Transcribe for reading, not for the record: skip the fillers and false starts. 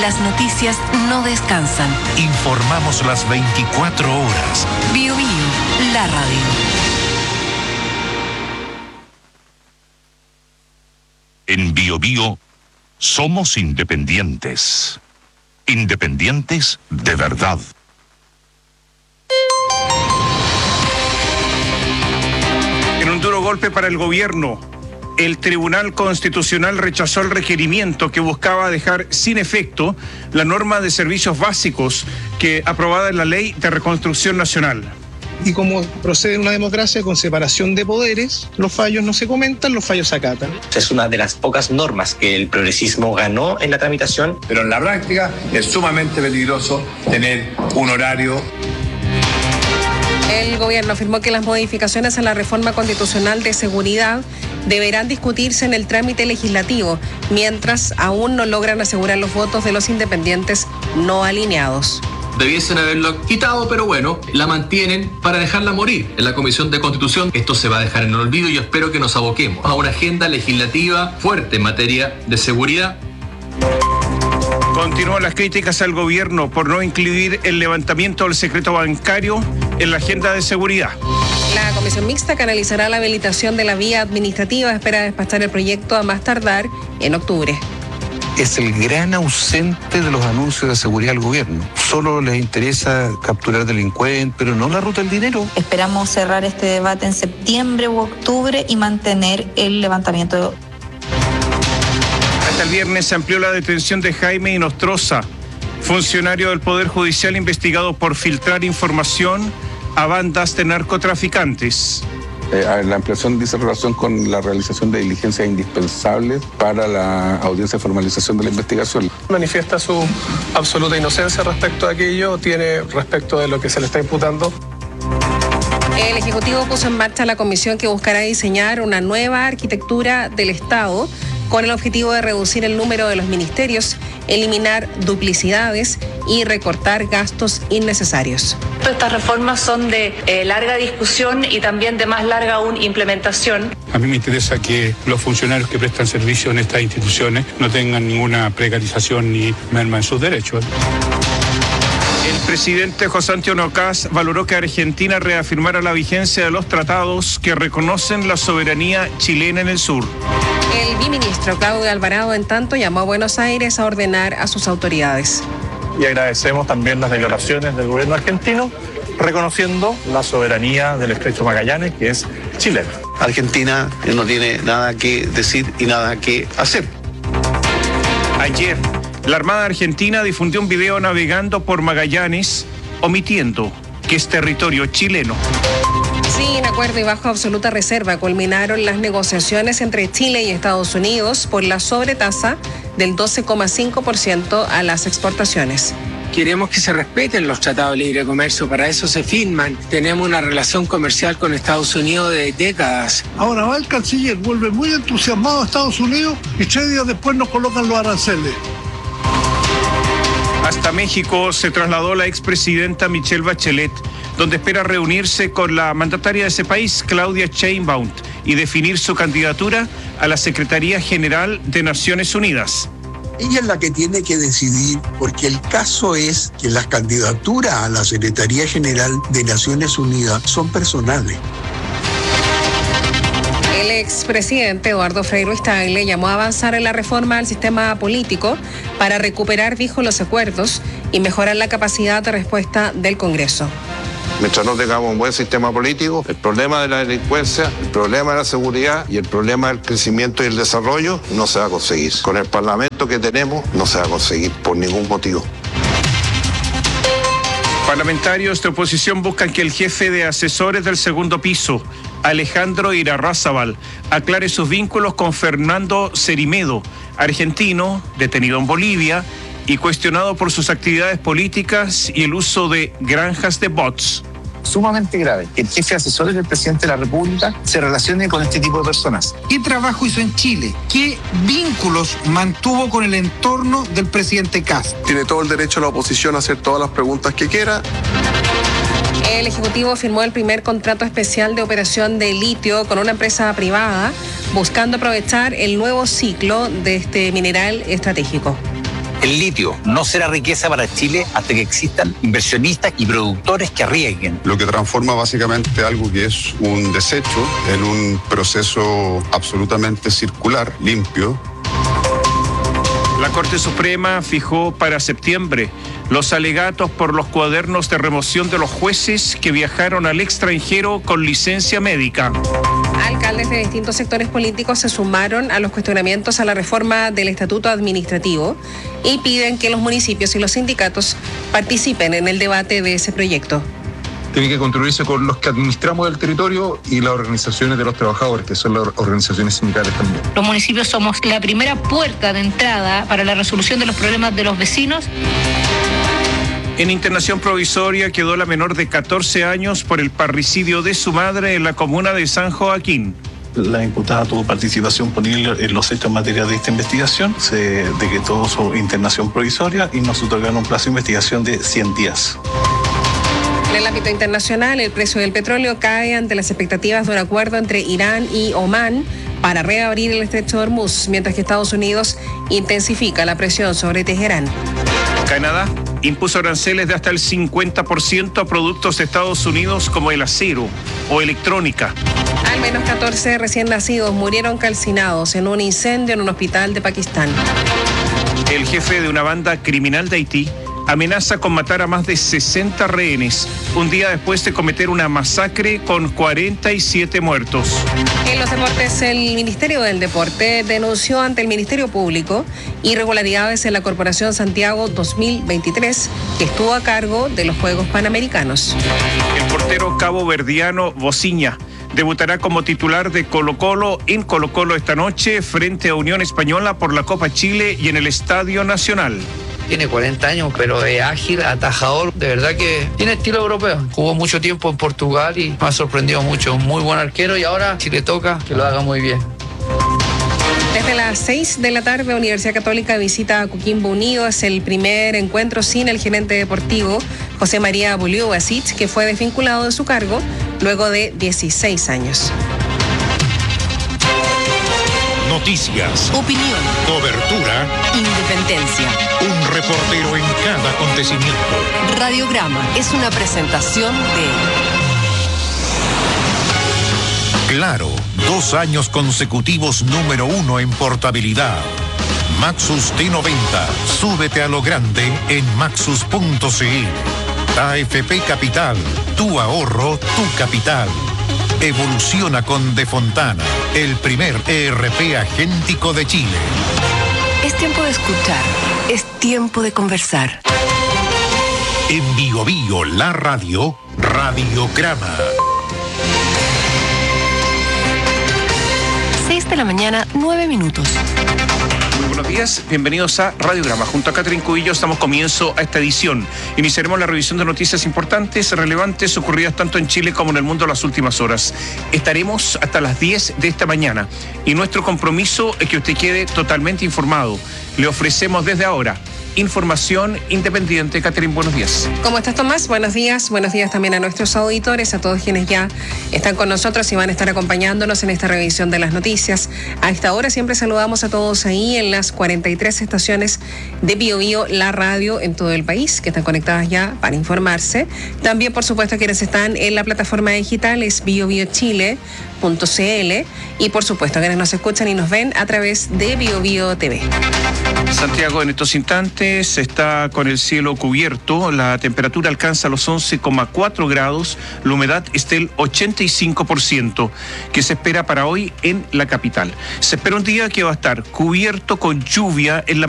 las noticias no descansan. Informamos las 24 horas. Bio Bio, la radio. En Bio Bio somos independientes. Independientes de verdad. En un duro golpe para el gobierno, el Tribunal Constitucional rechazó el requerimiento que buscaba dejar sin efecto la norma de servicios básicos que aprobada en la Ley de Reconstrucción Nacional. Y como procede en una democracia con separación de poderes, los fallos no se comentan, los fallos se acatan. Es una de las pocas normas que el progresismo ganó en la tramitación. Pero en la práctica es sumamente peligroso tener un horario. El gobierno afirmó que las modificaciones a la reforma constitucional de seguridad deberán discutirse en el trámite legislativo, mientras aún no logran asegurar los votos de los independientes no alineados. Debiesen haberlo quitado, pero bueno, la mantienen para dejarla morir en la Comisión de Constitución. Esto se va a dejar en el olvido y yo espero que nos aboquemos a una agenda legislativa fuerte en materia de seguridad. Continúan las críticas al gobierno por no incluir el levantamiento del secreto bancario en la agenda de seguridad. La comisión mixta que analizará la habilitación de la vía administrativa espera despachar el proyecto a más tardar en octubre. Es el gran ausente de los anuncios de seguridad del gobierno. Solo les interesa capturar delincuentes, pero no la ruta del dinero. Esperamos cerrar este debate en septiembre u octubre y mantener el levantamiento. Hasta el viernes se amplió la detención de Jaime Inostroza, funcionario del Poder Judicial investigado por filtrar información a bandas de narcotraficantes. La ampliación dice relación con la realización de diligencias indispensables para la audiencia de formalización de la investigación. Manifiesta su absoluta inocencia respecto a aquello, tiene respecto de lo que se le está imputando. El Ejecutivo puso en marcha la comisión que buscará diseñar una nueva arquitectura del Estado con el objetivo de reducir el número de los ministerios, eliminar duplicidades y recortar gastos innecesarios. Estas reformas son de larga discusión y también de más larga aún implementación. A mí me interesa que los funcionarios que prestan servicio en estas instituciones no tengan ninguna precarización ni merma en sus derechos. El presidente José Antonio Kast valoró que Argentina reafirmara la vigencia de los tratados que reconocen la soberanía chilena en el sur. El viceministro Claudio Alvarado, en tanto, llamó a Buenos Aires a ordenar a sus autoridades. Y agradecemos también las declaraciones del gobierno argentino, reconociendo la soberanía del Estrecho Magallanes, que es chilena. Argentina no tiene nada que decir y nada que hacer. Ayer, la Armada Argentina difundió un video navegando por Magallanes, omitiendo que es territorio chileno. Sin acuerdo y bajo absoluta reserva culminaron las negociaciones entre Chile y Estados Unidos por la sobretasa del 12,5% a las exportaciones. Queremos que se respeten los tratados de libre comercio, para eso se firman. Tenemos una relación comercial con Estados Unidos de décadas. Ahora va el canciller, vuelve muy entusiasmado a Estados Unidos y 3 días después nos colocan los aranceles. Hasta México se trasladó la expresidenta Michelle Bachelet, donde espera reunirse con la mandataria de ese país, Claudia Sheinbaum, y definir su candidatura a la Secretaría General de Naciones Unidas. Ella es la que tiene que decidir, porque el caso es que las candidaturas a la Secretaría General de Naciones Unidas son personales. El expresidente Eduardo Frei Ruiz-Tagle llamó a avanzar en la reforma al sistema político para recuperar, dijo, los acuerdos y mejorar la capacidad de respuesta del Congreso. Mientras no tengamos un buen sistema político, el problema de la delincuencia, el problema de la seguridad y el problema del crecimiento y el desarrollo no se va a conseguir. Con el Parlamento que tenemos no se va a conseguir por ningún motivo. Parlamentarios de oposición buscan que el jefe de asesores del segundo piso, Alejandro Irarrázaval, aclare sus vínculos con Fernando Cerimedo, argentino, detenido en Bolivia y cuestionado por sus actividades políticas y el uso de granjas de bots. Sumamente grave que el jefe de asesores del presidente de la República se relacione con este tipo de personas. ¿Qué trabajo hizo en Chile? ¿Qué vínculos mantuvo con el entorno del presidente Kast? Tiene todo el derecho a la oposición a hacer todas las preguntas que quiera. El Ejecutivo firmó el primer contrato especial de operación de litio con una empresa privada, buscando aprovechar el nuevo ciclo de este mineral estratégico. El litio no será riqueza para Chile hasta que existan inversionistas y productores que arriesguen. Lo que transforma básicamente algo que es un desecho en un proceso absolutamente circular, limpio. La Corte Suprema fijó para septiembre los alegatos por los cuadernos de remoción de los jueces que viajaron al extranjero con licencia médica. Alcaldes de distintos sectores políticos se sumaron a los cuestionamientos a la reforma del Estatuto Administrativo y piden que los municipios y los sindicatos participen en el debate de ese proyecto. Tiene que construirse con los que administramos el territorio y las organizaciones de los trabajadores, que son las organizaciones sindicales también. Los municipios somos la primera puerta de entrada para la resolución de los problemas de los vecinos. En internación provisoria quedó la menor de 14 años por el parricidio de su madre en la comuna de San Joaquín. La imputada tuvo participación ponible en los hechos en materia de esta investigación. Se decretó su internación provisoria y nos otorgaron un plazo de investigación de 100 días. En el ámbito internacional, el precio del petróleo cae ante las expectativas de un acuerdo entre Irán y Omán para reabrir el estrecho de Hormuz, mientras que Estados Unidos intensifica la presión sobre Teherán. Canadá impuso aranceles de hasta el 50% a productos de Estados Unidos como el acero o electrónica. Al menos 14 recién nacidos murieron calcinados en un incendio en un hospital de Pakistán. El jefe de una banda criminal de Haití amenaza con matar a más de 60 rehenes, un día después de cometer una masacre con 47 muertos. En los deportes, el Ministerio del Deporte denunció ante el Ministerio Público irregularidades en la Corporación Santiago 2023, que estuvo a cargo de los Juegos Panamericanos. El portero caboverdiano Bociña debutará como titular de Colo-Colo en Colo-Colo esta noche frente a Unión Española por la Copa Chile y en el Estadio Nacional. Tiene 40 años, pero es ágil, atajador, de verdad que tiene estilo europeo. Jugó mucho tiempo en Portugal y me ha sorprendido mucho. Muy buen arquero y ahora, si le toca, que lo haga muy bien. Desde las 6 de la tarde, Universidad Católica visita a Coquimbo Unido. Es el primer encuentro sin el gerente deportivo, José María Buliu-Basic, que fue desvinculado de su cargo luego de 16 años. Noticias, opinión, cobertura, independencia. Un reportero en cada acontecimiento. Radiograma es una presentación de Claro, 2 años consecutivos número 1 en portabilidad. Maxus T90, súbete a lo grande en maxus.cl. AFP Capital, tu ahorro, tu capital. Evoluciona con De Fontana, el primer ERP agéntico de Chile. Es tiempo de escuchar, es tiempo de conversar. En Bio Bio, la radio, Radiograma. 6 de la mañana, 9 minutos. Muy buenos días, bienvenidos a Radiograma. Junto a Catherine Cubillo damos comienzo a esta edición. Iniciaremos la revisión de noticias importantes, relevantes, ocurridas tanto en Chile como en el mundo en las últimas horas. Estaremos hasta las 10 de esta mañana y nuestro compromiso es que usted quede totalmente informado. Le ofrecemos desde ahora información independiente. Catherine, buenos días. ¿Cómo estás, Tomás? Buenos días también a nuestros auditores, a todos quienes ya están con nosotros y van a estar acompañándonos en esta revisión de las noticias. A esta hora siempre saludamos a todos ahí en las 43 estaciones de Bio Bio, la radio en todo el país, que están conectadas ya para informarse. También, por supuesto, quienes están en la plataforma digital es biobiochile.cl y, por supuesto, quienes nos escuchan y nos ven a través de Bio Bio TV. Santiago en estos instantes está con el cielo cubierto, la temperatura alcanza los 11,4 grados, la humedad es del 85%, que se espera para hoy en la capital. Se espera un día que va a estar cubierto con lluvia en la